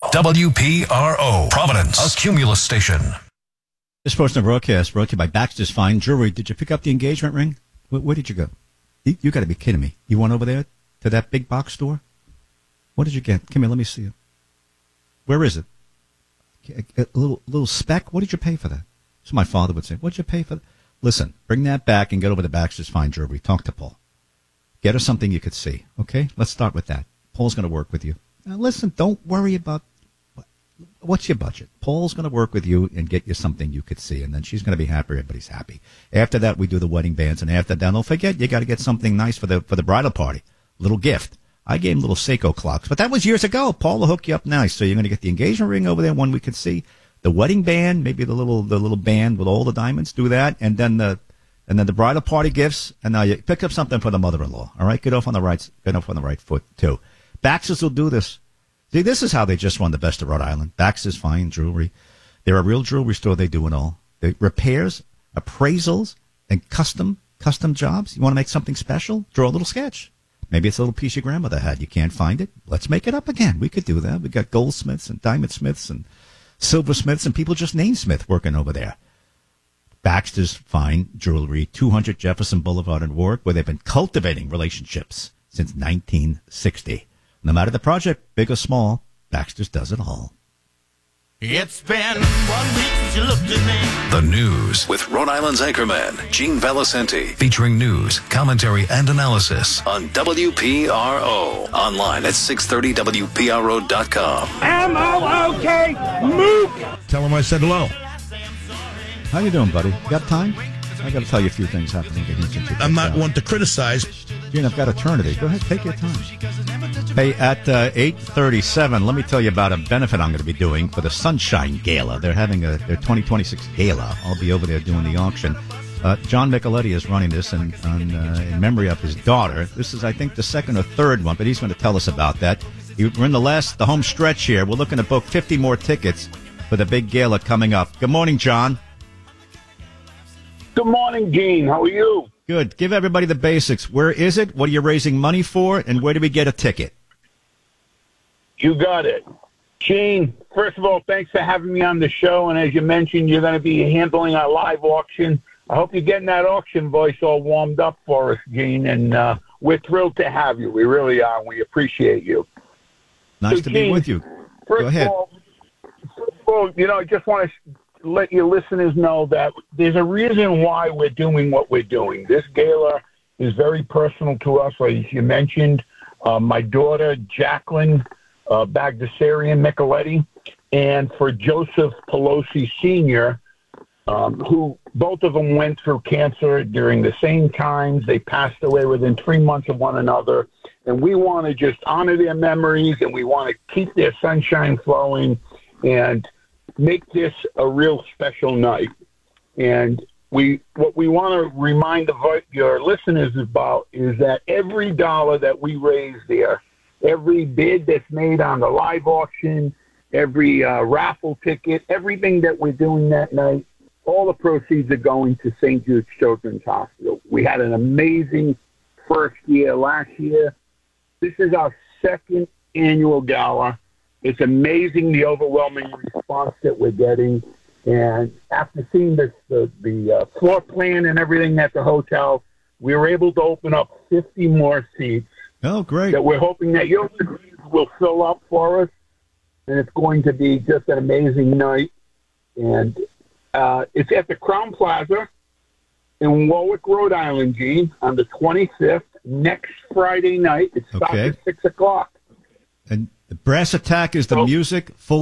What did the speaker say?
WPRO, Providence, a Cumulus station. This portion of broadcast brought to you by Baxter's Fine Jewelry. Did you pick up the engagement ring? Where did you go? You got to be kidding me. You went over there to that big box store? What did you get? Come here, let me see it. Where is it? A little speck? What did you pay for that? So my father would say, what did you pay for that? Listen, bring that back and get over to Baxter's Fine Jewelry. Talk to Paul. Get her something you could see, okay? Let's start with that. Paul's going to work with you. Now, listen, don't worry about what's your budget. Paul's going to work with you and get you something you could see, and then she's going to be happy. Everybody's happy. After that, we do the wedding bands, and after that, don't forget, you got to get something nice for the bridal party. Little gift. I gave him little Seiko clocks, but that was years ago. Paul will hook you up nice. So you're going to get the engagement ring over there, one we could see. The wedding band, maybe the little band with all the diamonds. Do that, and then the bridal party gifts. And now you pick up something for the mother-in-law. All right, get off on the right foot too. Baxter's will do this. See, this is how they just won the Best of Rhode Island. Baxter's Fine Jewelry. They're a real jewelry store. They do it all. They repairs, appraisals, and custom jobs. You want to make something special? Draw a little sketch. Maybe it's a little piece your grandmother had. You can't find it? Let's make it up again. We could do that. We got goldsmiths and diamondsmiths and silversmiths and people just named Smith working over there. Baxter's Fine Jewelry, 200 Jefferson Boulevard in Warwick, where they've been cultivating relationships since 1960. No matter the project, big or small, Baxter's does it all. It's been 1 week since you looked at me. The News with Rhode Island's anchorman, Gene Valicenti, featuring news, commentary, and analysis on WPRO. Online at 630WPRO.com. M-O-O-K, Mook! Tell him I said hello. How you doing, buddy? You got time? I got to tell you a few things happening. I'm not one to criticize. Gene, I've got eternity. Go ahead, take your time. Hey, at 8:37, let me tell you about a benefit I'm going to be doing for the Sunshine Gala. They're having their 2026 gala. I'll be over there doing the auction. John Micheletti is running this in memory of his daughter. This is, I think, the second or third one, but he's going to tell us about that. We're in the home stretch here. We're looking to book 50 more tickets for the big gala coming up. Good morning, John. Good morning, Gene. How are you? Good. Give everybody the basics. Where is it? What are you raising money for? And where do we get a ticket? You got it. Gene, first of all, thanks for having me on the show. And as you mentioned, you're going to be handling our live auction. I hope you're getting that auction voice all warmed up for us, Gene. And we're thrilled to have you. We really are. We appreciate you. Nice to be with you. Go ahead. First of all, I just want to let your listeners know that there's a reason why we're doing what we're doing. This gala is very personal to us, like you mentioned. My daughter, Jacqueline Bagdasarian Micheletti, and for Joseph Pelosi Sr., who both of them went through cancer during the same times. They passed away within 3 months of one another. And we want to just honor their memories, and we want to keep their sunshine flowing and make this a real special night. And what we want to remind your listeners about is that every dollar that we raise there, every bid that's made on the live auction, every raffle ticket, everything that we're doing that night, all the proceeds are going to St. Jude's Children's Hospital. We had an amazing first year last year. This is our second annual gala. It's amazing the overwhelming response that we're getting. And after seeing the floor plan and everything at the hotel, we were able to open up 50 more seats. Oh, great. That we're hoping that your listeners will fill up for us. And it's going to be just an amazing night. And it's at the Crown Plaza in Warwick, Rhode Island, Gene, on the 25th, next Friday night. It starts at 6 o'clock. And the Brass Attack is the music, full